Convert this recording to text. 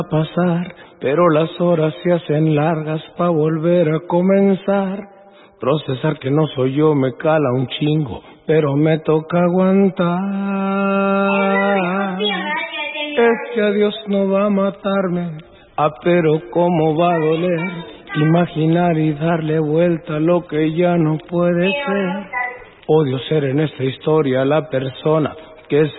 pasar, pero las horas se hacen largas pa' volver a comenzar. Procesar que no soy yo me cala un chingo, pero me toca aguantar. Es que a Dios no va a matarme, pero cómo va a doler imaginar y darle vuelta a lo que ya no puede ser. Odio ser en esta historia la persona que